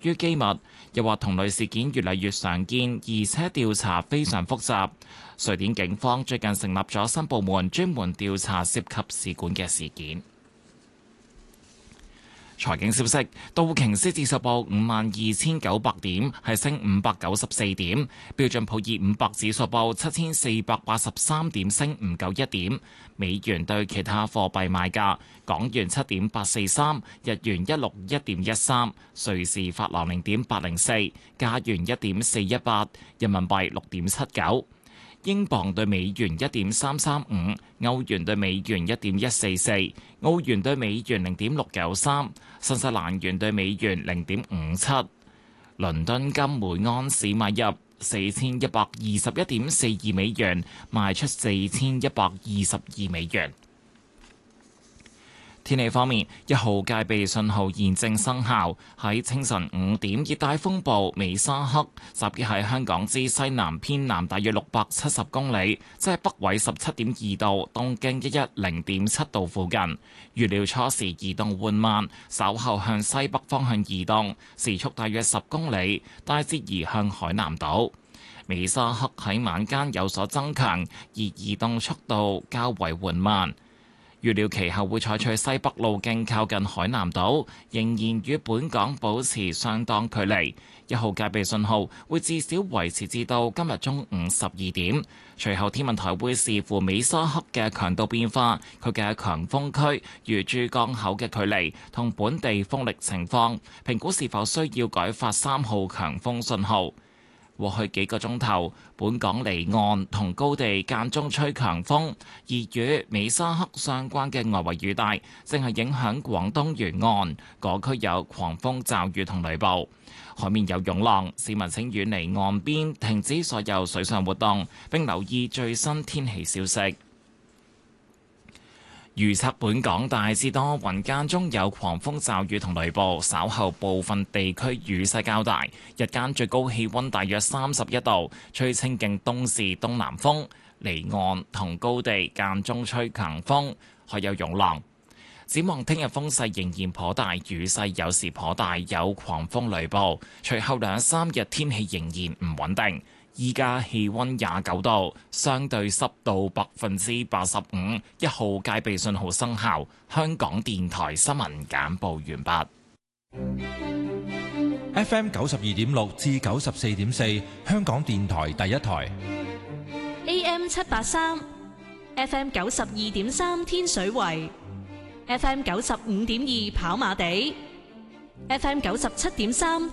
於機密。又話同類事件越嚟越常見，而且調查非常複雜。瑞典警方最近成立咗新部門，專門調查涉及試管嘅事件。財經消息，道瓊斯指數報52,900點，係升594點；標準普爾500指數報7,483點，升唔夠1點。美元對其他貨幣賣價：港元7.843，日元161.13，瑞士法郎0.804，加元1.418，人民幣6.79。英鎊對美元1.335，歐元對美元1.144，澳元對美元0.693，新西蘭元對美元0.57。倫敦金每盎司買入4121.42美元，賣出4122美元。天氣方面，一號戒備信號現正生效。喺清晨5點，熱帶風暴美沙克集結喺香港之西南偏南大約670公里，即係北緯17.2度、東經110.7度附近。預料初時移動緩慢，稍後向西北方向移動，時速大約10公里，大致移向海南島。美沙克喺晚間有所增強，而移動速度較為緩慢。預料其後會採取西北路徑靠近海南島，仍然與本港保持相當距離。一號戒備信號會至少維持至到今日中午12點。隨後天文台會視乎美沙克嘅強度變化、佢嘅強風區與珠江口嘅距離同本地風力情況，評估是否需要改發3號強風信號。過去幾個鐘頭，本港離岸同高地間中吹強風，而與美沙克相關嘅外圍雨帶正係影響廣東沿岸，嗰區有狂風驟雨同雷暴，海面有湧浪，市民請遠離岸邊，停止所有水上活動，並留意最新天氣消息。預測本港大致多雲，間中有狂風驟雨同雷暴，稍後部分地區雨勢較大。日間最高氣溫大約31度，吹清勁東至東南風，離岸同高地間中吹強風，海有湧浪。展望聽日風勢仍然頗大，雨勢有時頗大，有狂風雷暴。隨後2-3日天氣仍然唔穩定。依家氣溫29度，相對濕度85%，一號戒備信號生效。香港電台新聞簡報完畢。 FM 92.6至94.4，香港電台第一台。 AM 783 ，FM 92.3天水圍，FM 95.2跑馬地，FM 97.3